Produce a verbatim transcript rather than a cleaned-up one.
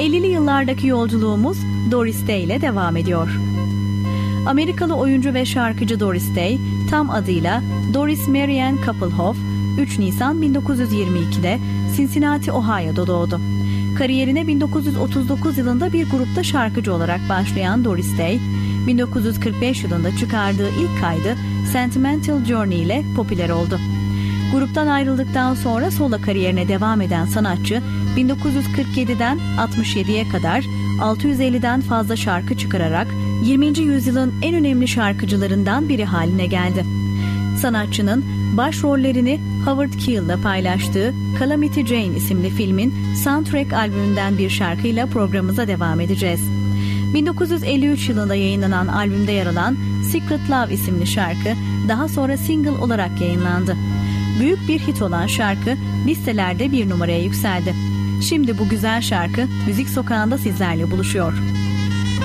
ellili yıllardaki yolculuğumuz Doris Day ile devam ediyor. Amerikalı oyuncu ve şarkıcı Doris Day, tam adıyla Doris Marianne Kappelhoff, üç Nisan bin dokuz yüz yirmi ikide Cincinnati, Ohio'da doğdu. Kariyerine bin dokuz yüz otuz dokuz yılında bir grupta şarkıcı olarak başlayan Doris Day, bin dokuz yüz kırk beş yılında çıkardığı ilk kaydı Sentimental Journey ile popüler oldu. Gruptan ayrıldıktan sonra solo kariyerine devam eden sanatçı, bin dokuz yüz kırk yediden altmış yediye kadar altı yüz elliden fazla şarkı çıkararak yirminci yüzyılın en önemli şarkıcılarından biri haline geldi. Sanatçının başrollerini Howard Keele'la paylaştığı Calamity Jane isimli filmin soundtrack albümünden bir şarkıyla programımıza devam edeceğiz. bin dokuz yüz elli üç yılında yayınlanan albümde yer alan Secret Love isimli şarkı daha sonra single olarak yayınlandı. Büyük bir hit olan şarkı listelerde bir numaraya yükseldi. Şimdi bu güzel şarkı Müzik Sokağı'nda sizlerle buluşuyor.